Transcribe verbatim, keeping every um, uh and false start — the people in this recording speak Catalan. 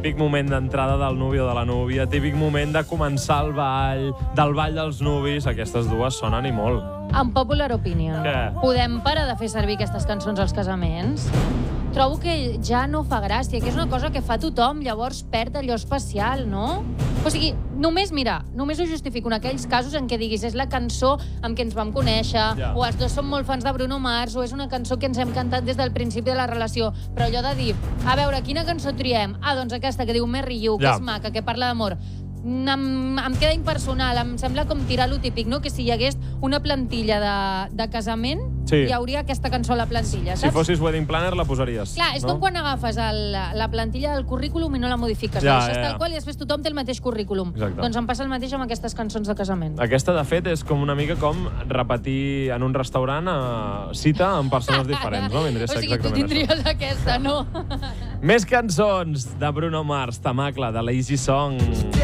típic moment d'entrada del nuvi o de la núvia, típic moment de començar el ball, del ball dels nuvis, aquestes dues sonen i molt. En popular opinion, Què? podem parar de fer servir aquestes cançons als casaments? Trobo que ja no fa gràcia, que és una cosa que fa tothom, llavors perd allò especial, no? O sigui, només, mira, només ho justifico en aquells casos en què diguis és la cançó amb què ens vam conèixer, Ja. o els dos som molt fans de Bruno Mars, o és una cançó que ens hem cantat des del principi de la relació. Però allò de dir, a veure, quina cançó triem? Ah, doncs aquesta que diu Marry You, que Ja. és maca, que parla d'amor. Em, em queda impersonal, em sembla com tirar lo típic, no? Que si hi hagués una plantilla de, de casament, Sí. hi hauria aquesta cançó a la plantilla, Si saps? fossis wedding planner, la posaries. Clar, és no? com quan agafes el, la plantilla del currículum i no la modifiques. Ja, la deixes ja, ja. tal qual i després tothom té el mateix currículum. Exacte. Doncs em passa el mateix amb aquestes cançons de casament. Aquesta, de fet, és com una mica com repetir en un restaurant a cita amb persones diferents, no? Vindria a O ser sigui, tu exactament això. tindries aquesta, no? Més cançons de Bruno Mars, Tamacle, de Lazy Song.